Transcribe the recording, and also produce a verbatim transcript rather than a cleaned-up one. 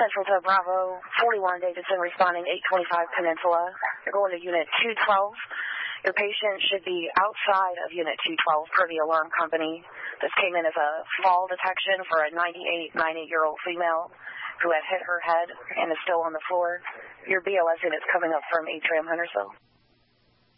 Central to Bravo forty-one, Davidson, responding eight twenty-five Peninsula. You're going to Unit two twelve. Your patient should be outside of Unit two twelve per the alarm company. This came in as a fall detection for a ninety-eight, ninety-year-old female who had hit her head and is still on the floor. Your B L S unit's coming up from Atrium Huntersville.